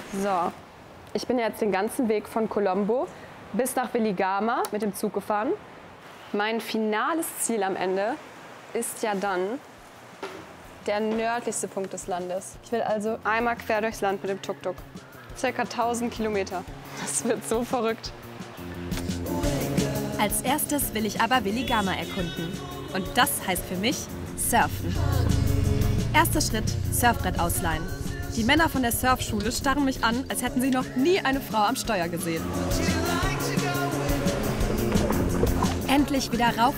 So, ich bin jetzt den ganzen Weg von Colombo bis nach Weligama mit dem Zug gefahren. Mein finales Ziel am Ende ist ja dann der nördlichste Punkt des Landes. Ich will also einmal quer durchs Land mit dem Tuk-Tuk. Circa 1000 Kilometer. Das wird so verrückt. Als erstes will ich aber Weligama erkunden. Und das heißt für mich Surfen. Erster Schritt, Surfbrett ausleihen. Die Männer von der Surfschule starren mich an, als hätten sie noch nie eine Frau am Steuer gesehen. Endlich wieder rauf